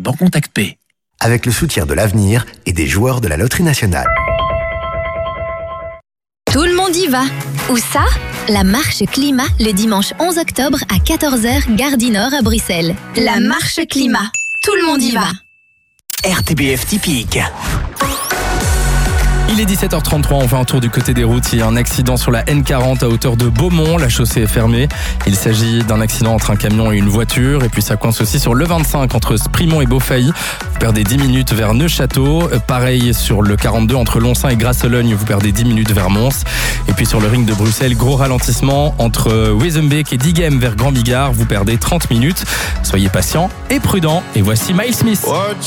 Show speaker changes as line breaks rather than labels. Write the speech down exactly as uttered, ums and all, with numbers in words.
Banque Contact P.
Avec le soutien de l'Avenir et des joueurs de la Loterie Nationale.
Tout le monde y va. Où ça ? La marche climat le dimanche onze octobre à quatorze heures, gare du Nord à Bruxelles. La marche climat. Tout le monde y va.
R T B F typique.
Il est dix-sept heures trente-trois, on fait un tour du côté des routes. Il y a un accident sur la N quarante à hauteur de Beaumont. La chaussée est fermée. Il s'agit d'un accident entre un camion et une voiture. Et puis ça coince aussi sur le vingt-cinq entre Sprimont et Beaufailly. Vous perdez dix minutes vers Neufchâteau. Pareil sur le quarante-deux entre Lonsin et Grasse-Sologne. Vous perdez dix minutes vers Mons. Et puis sur le ring de Bruxelles, gros ralentissement entre Wezenbeek et Diegem vers Grand Bigard. Vous perdez trente minutes. Soyez patients et prudents. Et voici Miles Smith.